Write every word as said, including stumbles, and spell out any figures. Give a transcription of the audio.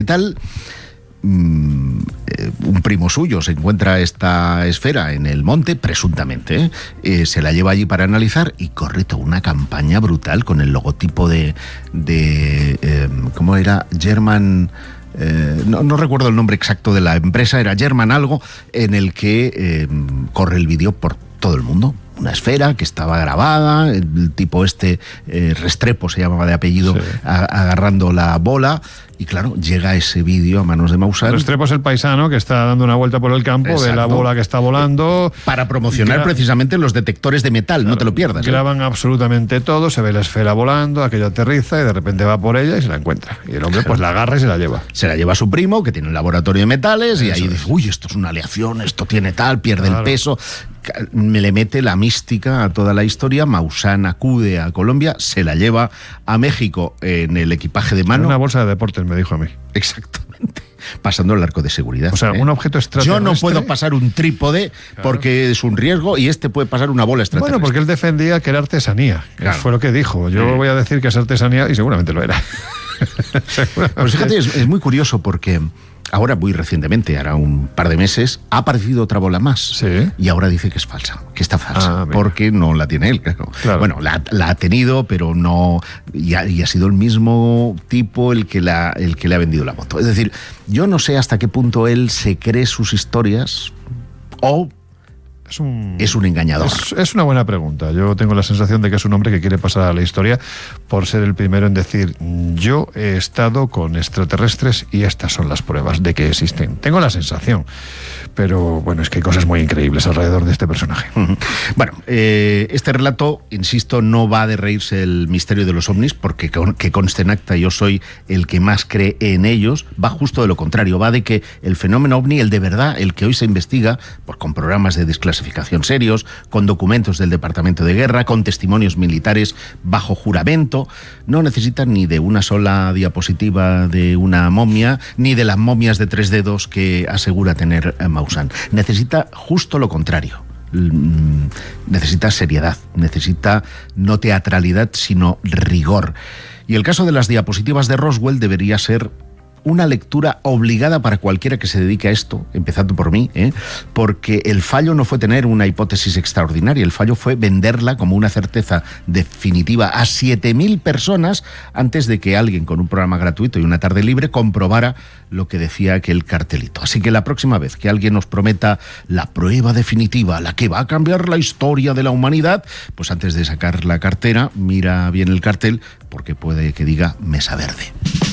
tal, mmm, eh, un primo suyo se encuentra esta esfera en el monte, presuntamente, ¿eh? Eh, se la lleva allí para analizar y corre toda una campaña brutal con el logotipo de, de eh, ¿cómo era? German... Eh, no, no recuerdo el nombre exacto de la empresa, era German algo, en el que eh, corre el vídeo por todo el mundo. Una esfera que estaba grabada, el tipo este, eh, Restrepo se llamaba de apellido, sí. a, agarrando la bola. Y claro, llega ese vídeo a manos de Maussan. Restrepo es el paisano que está dando una vuelta por el campo, exacto, ve la bola que está volando. Para promocionar gra- precisamente los detectores de metal, claro, no te lo pierdas. Graban ¿eh? absolutamente todo, se ve la esfera volando, aquello aterriza y de repente va por ella y se la encuentra. Y el hombre claro. pues la agarra y se la lleva. Se la lleva a su primo, que tiene un laboratorio de metales, Eso y ahí es. dice, uy, esto es una aleación, esto tiene tal, pierde claro. el peso. Me le mete la mística a toda la historia. Maussan acude a Colombia, se la lleva a México en el equipaje de mano. Una bolsa de deportes, me dijo a mí. Exactamente. Pasando el arco de seguridad. O sea, ¿eh? un objeto extraterrestre. Yo no puedo pasar un trípode claro. porque es un riesgo y este puede pasar una bola extraterrestre. Bueno, porque él defendía que era artesanía. Claro. Fue lo que dijo. Yo sí. voy a decir que es artesanía y seguramente lo era. Pues fíjate, es, es muy curioso porque... Ahora, muy recientemente, hará un par de meses, ha aparecido otra bola más. Sí. Y ahora dice que es falsa, que está falsa. Ah, porque no la tiene él, claro. claro. Bueno, la, la ha tenido, pero no... Y ha, y ha sido el mismo tipo el que, la, el que le ha vendido la moto. Es decir, yo no sé hasta qué punto él se cree sus historias o... Es un, es un engañador. Es, es una buena pregunta. Yo tengo la sensación de que es un hombre que quiere pasar a la historia por ser el primero en decir, yo he estado con extraterrestres y estas son las pruebas de que existen. Tengo la sensación. Pero bueno, es que hay cosas muy increíbles alrededor de este personaje. Uh-huh. Bueno, eh, este relato, insisto, no va de reírse el misterio de los ovnis, porque con, que conste en acta, yo soy el que más cree en ellos. Va justo de lo contrario, va de que el fenómeno ovni, el de verdad, el que hoy se investiga, pues con programas de desclasificación serios, con documentos del Departamento de Guerra, con testimonios militares bajo juramento, no necesita ni de una sola diapositiva de una momia, ni de las momias de tres dedos que asegura tener Maussan. Necesita justo lo contrario. Necesita seriedad, necesita no teatralidad, sino rigor. Y el caso de las diapositivas de Roswell debería ser una lectura obligada para cualquiera que se dedique a esto, empezando por mí, ¿eh? porque el fallo no fue tener una hipótesis extraordinaria, el fallo fue venderla como una certeza definitiva a siete mil personas antes de que alguien con un programa gratuito y una tarde libre comprobara lo que decía aquel cartelito. Así que la próxima vez que alguien nos prometa la prueba definitiva, la que va a cambiar la historia de la humanidad, pues antes de sacar la cartera, mira bien el cartel, porque puede que diga mesa verde.